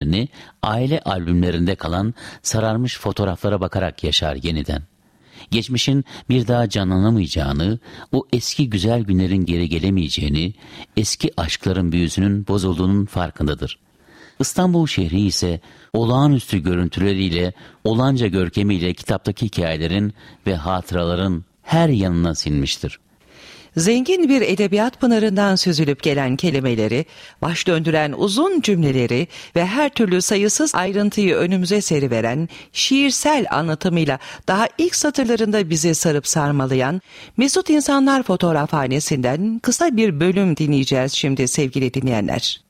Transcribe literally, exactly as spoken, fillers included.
günlerini aile albümlerinde kalan sararmış fotoğraflara bakarak yaşar yeniden. Geçmişin bir daha canlanamayacağını, o eski güzel günlerin geri gelemeyeceğini, eski aşkların büyüsünün bozulduğunun farkındadır. İstanbul şehri ise olağanüstü görüntüleriyle, olanca görkemiyle kitaptaki hikayelerin ve hatıraların her yanına sinmiştir. Zengin bir edebiyat pınarından süzülüp gelen kelimeleri, baş döndüren uzun cümleleri ve her türlü sayısız ayrıntıyı önümüze seriveren şiirsel anlatımıyla daha ilk satırlarında bizi sarıp sarmalayan Mesut İnsanlar Fotoğrafhanesi'nden kısa bir bölüm dinleyeceğiz şimdi sevgili dinleyenler.